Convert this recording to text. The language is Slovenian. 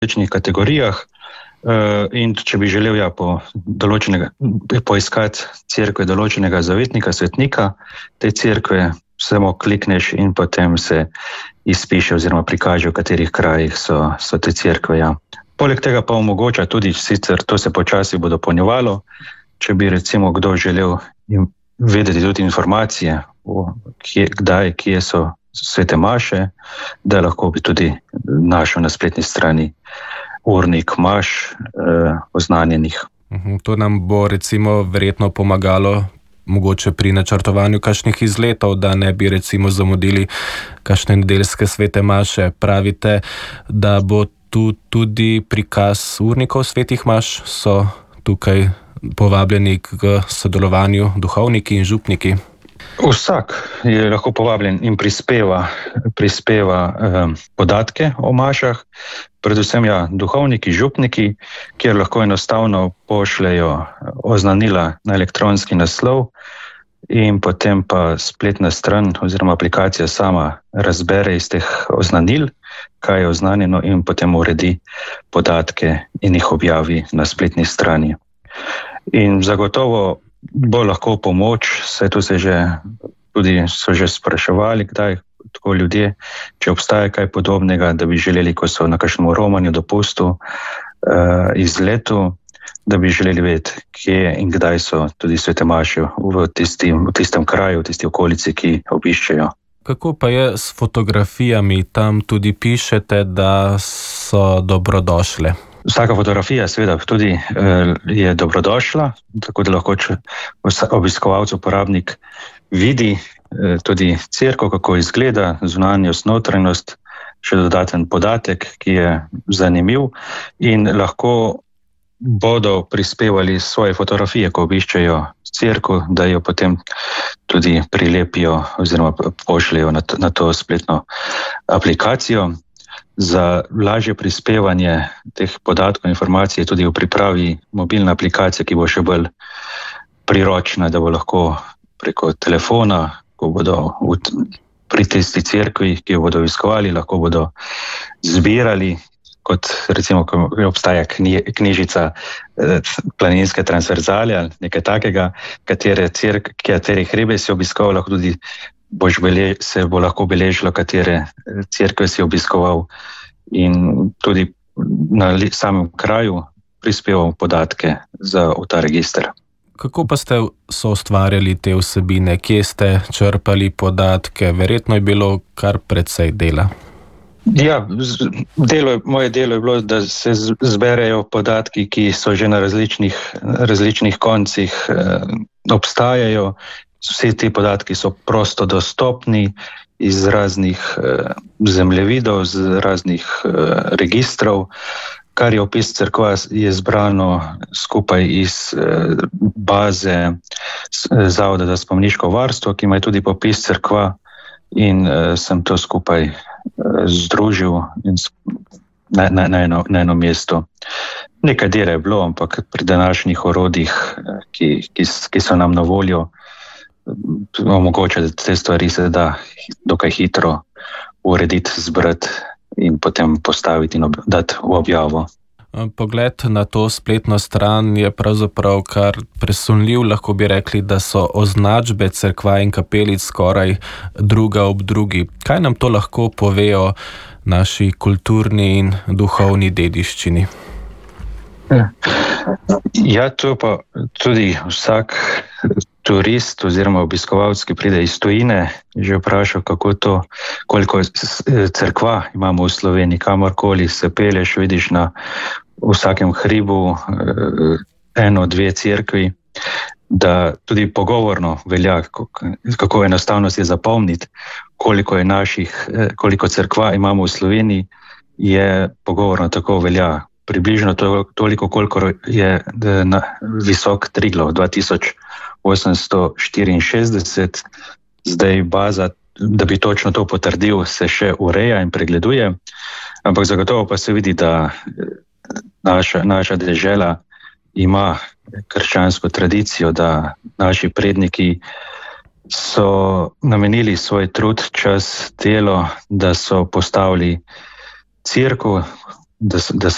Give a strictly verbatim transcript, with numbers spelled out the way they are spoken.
različnih kategorijah. In če bi želel ja, po določenega, poiskati cerkve določenega zavetnika, svetnika te cerkve, samo klikneš in potem se izpiše oziroma prikaže, v katerih krajih so, so te cerkve. Ja. Poleg tega pa omogoča tudi, sicer to se počasi bo dopolnjevalo, če bi recimo kdo želel vedeti tudi informacije, o kje, kdaj, kje so svete maše, da lahko bi tudi našel na spletni strani urnik maš eh, oznanjenih. To nam bo recimo verjetno pomagalo mogoče pri načrtovanju kakšnih izletov, da ne bi recimo zamudili kakšne nedeljske svete maše. Pravite, da bo tu tudi prikaz urnikov svetih maš, so tukaj povabljeni k sodelovanju duhovniki in župniki? Vsak je lahko povabljen in prispeva, prispeva eh, podatke o mašah, predvsem ja, duhovniki, župniki, kjer lahko enostavno pošljejo oznanila na elektronski naslov in potem pa spletna stran oziroma aplikacija sama razbere iz teh oznanil, kaj je oznanjeno in potem uredi podatke in jih objavi na spletni strani. In zagotovo bo lahko pomoč, saj tu se že, tudi so že spraševali, kdaj tako ljudje, če obstaja kaj podobnega, da bi želeli, ko so na kakšnem romanju, dopustu, uh, izletu, da bi želeli vedeti, kje in kdaj so tudi svete maše v, v tistem kraju, v tisti okolici, ki obiščejo. Kako pa je s fotografijami? Tam tudi pišete, da so dobrodošle. Vsaka fotografija seveda tudi eh, je dobrodošla, tako da lahko obiskovalec, uporabnik vidi eh, tudi cerkev, kako izgleda, zunanjost, notranjost, še dodaten podatek, ki je zanimiv in lahko bodo prispevali svoje fotografije, ko obiščejo cerkev, da jo potem tudi prilepijo oziroma pošljejo na to, na to spletno aplikacijo. Za lažje prispevanje teh podatkov in informacij je tudi v pripravi mobilna aplikacija, ki bo še bolj priročna, da bo lahko preko telefona, ko bodo v, pri tisti cerkvi, ki jo bodo obiskovali, lahko bodo zbirali, kot recimo, ko obstaja kni, knjižica eh, planinske transverzale ali nekaj takega, katere cerk, katere hribe si obiskoval, lahko tudi boš bele, se bo lahko beležilo, katere cerkve si obiskoval in tudi na samem kraju prispeval podatke za v ta register. Kako pa ste soustvarjali te vsebine? Kje ste črpali podatke? Verjetno je bilo kar precej dela. Ja, delo, moje delo je bilo, da se zberejo podatki, ki so že na različnih, različnih koncih eh, obstajajo. Vsi ti podatki so prosto dostopni iz raznih eh, zemljevidov, z raznih eh, registrov, kar je opis cerkva je zbrano skupaj iz eh, baze Zavoda za spomeniško varstvo, ki ima tudi popis cerkva in eh, sem to skupaj eh, združil in na, na, na, eno, na eno mesto. Nekaj dela je bilo, ampak pri današnjih orodjih, ki, ki, ki so nam na voljo, omogoča, da te stvari se da dokaj hitro urediti, zbrati in potem postaviti in ob, dati v objavo. Pogled na to spletno stran je pravzaprav kar presunljiv, lahko bi rekli, da so označbe cerkva in kapelic skoraj druga ob drugi. Kaj nam to lahko pove o naši kulturni in duhovni dediščini? Ja, to pa tudi vsak turist oziroma obiskovalec, ki pride iz tujine, že vprašal, kako to, koliko cerkva imamo v Sloveniji, kamorkoli se pelješ, vidiš na vsakem hribu eno, dve cerkvi, da tudi pogovorno velja, kako enostavno je zapomniti, koliko je naših, koliko cerkva imamo v Sloveniji, je pogovorno tako velja. Približno to, toliko, koliko je na visok Triglav, dva tisoč osemsto štiriinšestdeset. Zdaj baza, da bi točno to potrdil, se še ureja in pregleduje, ampak zagotovo pa se vidi, da naša, naša dežela ima krščansko tradicijo, da naši predniki so namenili svoj trud, čas, delo, da so postavili cerkev, da, da